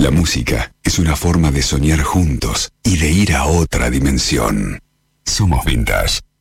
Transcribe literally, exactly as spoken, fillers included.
La música es una forma de soñar juntos y de ir a otra dimensión. Somos Vintage.